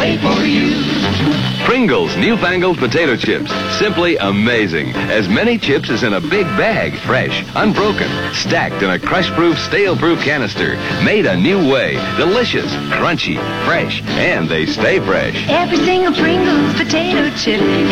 wait for you. Pringles newfangled potato chips. Simply amazing. As many chips as in a big bag. Fresh, unbroken, stacked in a crush-proof, stale-proof canister. Made a new way. Delicious, crunchy, fresh, and they stay fresh. Every single Pringles potato chip